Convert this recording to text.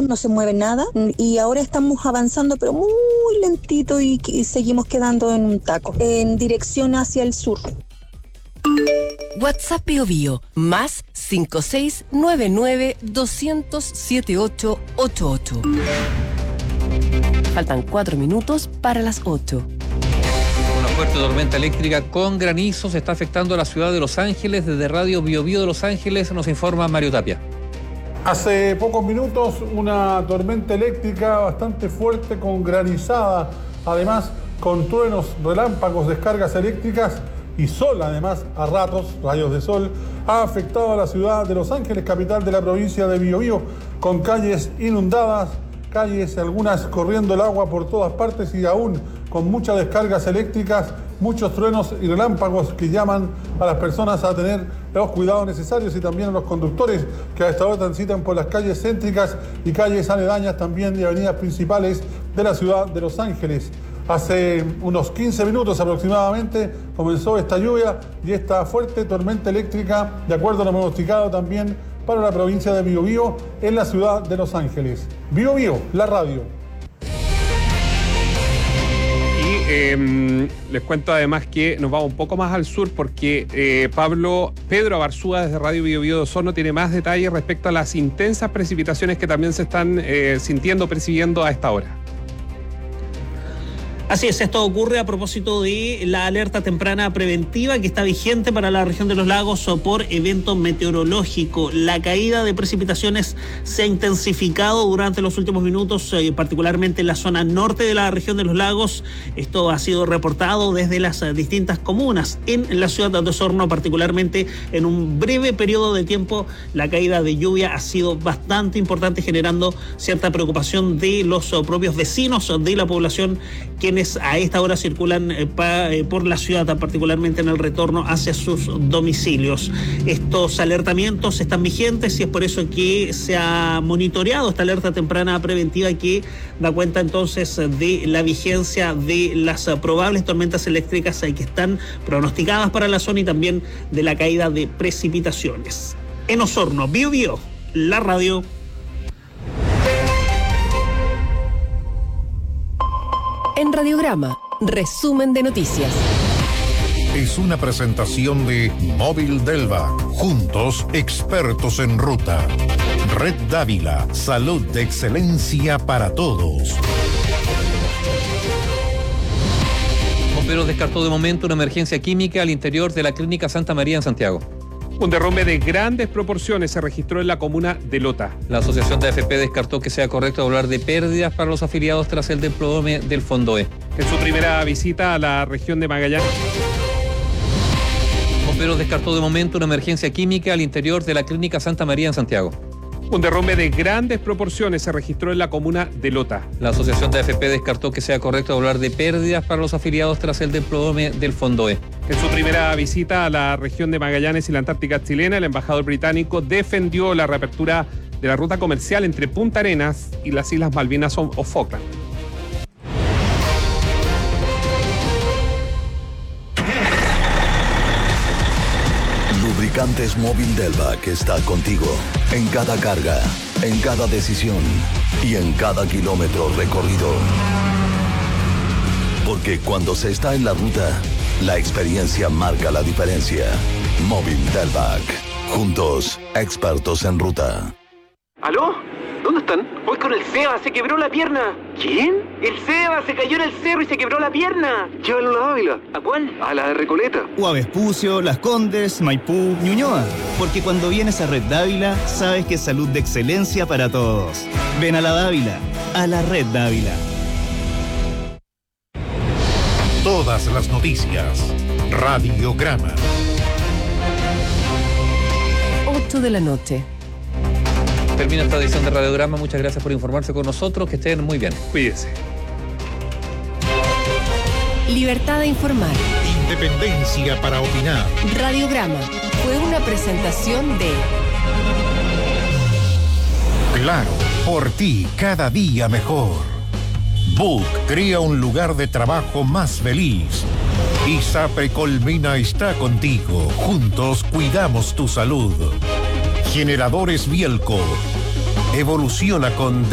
no se mueve nada y ahora estamos avanzando pero muy lentito y seguimos quedando en un taco, en dirección hacia el sur. WhatsApp Bio Bio, más 5699-200-7888. Faltan 4 minutos para las 8. Una fuerte tormenta eléctrica con granizos está afectando a la ciudad de Los Ángeles. Desde Radio Bio Bio de Los Ángeles nos informa Mario Tapia. Hace pocos minutos una tormenta eléctrica bastante fuerte con granizada, además con truenos, relámpagos, descargas eléctricas y sol, además a ratos, rayos de sol, ha afectado a la ciudad de Los Ángeles, capital de la provincia de Biobío, con calles inundadas, calles algunas corriendo el agua por todas partes y aún con muchas descargas eléctricas, muchos truenos y relámpagos que llaman a las personas a tener los cuidados necesarios y también a los conductores que a esta hora transitan por las calles céntricas y calles aledañas también de avenidas principales de la ciudad de Los Ángeles. Hace unos 15 minutos aproximadamente comenzó esta lluvia y esta fuerte tormenta eléctrica, de acuerdo a lo pronosticado también para la provincia de Biobío en la ciudad de Los Ángeles. Biobío, la radio. Les cuento además que nos vamos un poco más al sur porque Pedro Abarzúa desde Radio Bio Bio de Osorno tiene más detalles respecto a las intensas precipitaciones que también se están percibiendo a esta hora. Así es, esto ocurre a propósito de la alerta temprana preventiva que está vigente para la región de los lagos por evento meteorológico. La caída de precipitaciones se ha intensificado durante los últimos minutos, particularmente en la zona norte de la región de los lagos. Esto ha sido reportado desde las distintas comunas. En la ciudad de Osorno, particularmente en un breve periodo de tiempo, la caída de lluvia ha sido bastante importante, generando cierta preocupación de los propios vecinos de la población, quienes a esta hora circulan por la ciudad, particularmente en el retorno hacia sus domicilios. Estos alertamientos están vigentes y es por eso que se ha monitoreado esta alerta temprana preventiva que da cuenta entonces de la vigencia de las probables tormentas eléctricas que están pronosticadas para la zona y también de la caída de precipitaciones. En Osorno, Bio Bio, la radio. En Radiograma, resumen de noticias. Es una presentación de Móvil Delva. Juntos, expertos en ruta. Red Dávila, salud de excelencia para todos. Bomberos descartó de momento una emergencia química al interior de la Clínica Santa María en Santiago. Un derrumbe de grandes proporciones se registró en la comuna de Lota. La asociación de AFP descartó que sea correcto hablar de pérdidas para los afiliados tras el desplome del Fondo E. En su primera visita a la región de Magallanes. Bomberos descartó de momento una emergencia química al interior de la Clínica Santa María en Santiago. Un derrumbe de grandes proporciones se registró en la comuna de Lota. La asociación de AFP descartó que sea correcto hablar de pérdidas para los afiliados tras el desplome del Fondo E. En su primera visita a la región de Magallanes y la Antártica chilena, el embajador británico defendió la reapertura de la ruta comercial entre Punta Arenas y las Islas Malvinas o Falkland. Lubricantes Móvil Delva, que está contigo en cada carga, en cada decisión y en cada kilómetro recorrido. Porque cuando se está en la ruta, la experiencia marca la diferencia. Móvil Delvac. Juntos, expertos en ruta. ¿Aló? ¿Dónde están? Voy con el Seba, se quebró la pierna. ¿Quién? El Seba se cayó en el cerro y se quebró la pierna. Llévalo a la Dávila. ¿A cuál? A la de Recoleta. O a Vespucio, Las Condes, Maipú, Ñuñoa. Porque cuando vienes a Red Dávila, sabes que es salud de excelencia para todos. Ven a la Dávila, a la Red Dávila. Todas las noticias. Radiograma. 8 de la noche. Termina esta edición de Radiograma. Muchas gracias por informarse con nosotros. Que estén muy bien. Cuídense. Libertad de informar. Independencia para opinar. Radiograma fue una presentación de Claro, por ti cada día mejor. Book crea un lugar de trabajo más feliz. ISAPRE Colmena está contigo. Juntos cuidamos tu salud. Generadores Bielco. Evoluciona con